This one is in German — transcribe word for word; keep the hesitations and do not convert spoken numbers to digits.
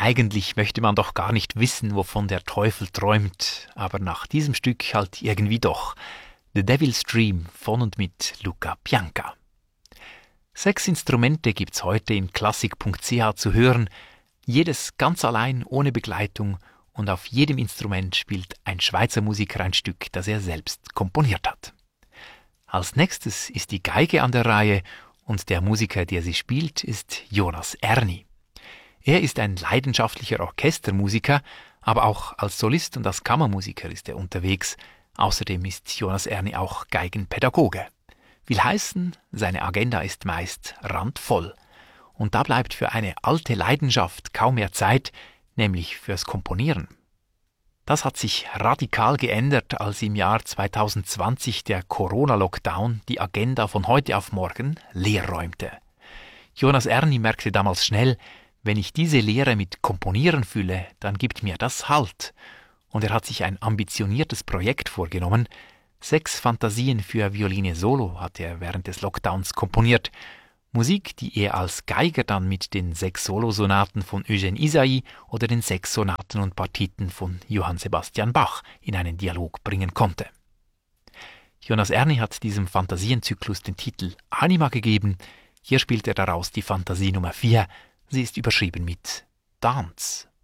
Eigentlich möchte man doch gar nicht wissen, wovon der Teufel träumt, aber nach diesem Stück halt irgendwie doch. The Devil's Dream von und mit Luca Pianka. Sechs Instrumente gibt's heute in klassik punkt c h zu hören, jedes ganz allein, ohne Begleitung, und auf jedem Instrument spielt ein Schweizer Musiker ein Stück, das er selbst komponiert hat. Als nächstes ist die Geige an der Reihe und der Musiker, der sie spielt, ist Jonas Erni. Er ist ein leidenschaftlicher Orchestermusiker, aber auch als Solist und als Kammermusiker ist er unterwegs. Außerdem ist Jonas Erni auch Geigenpädagoge. Will heißen, seine Agenda ist meist randvoll. Und da bleibt für eine alte Leidenschaft kaum mehr Zeit, nämlich fürs Komponieren. Das hat sich radikal geändert, als im Jahr zwanzig zwanzig der Corona-Lockdown die Agenda von heute auf morgen leer räumte. Jonas Erni merkte damals schnell, wenn ich diese Leere mit Komponieren fülle, dann gibt mir das Halt. Und er hat sich ein ambitioniertes Projekt vorgenommen. Sechs Fantasien für Violine Solo hat er während des Lockdowns komponiert. Musik, die er als Geiger dann mit den sechs Solosonaten von Eugène Ysaÿe oder den sechs Sonaten und Partiten von Johann Sebastian Bach in einen Dialog bringen konnte. Jonas Erni hat diesem Fantasienzyklus den Titel Anima gegeben. Hier spielt er daraus die Fantasie Nummer vier. Sie ist überschrieben mit Dance.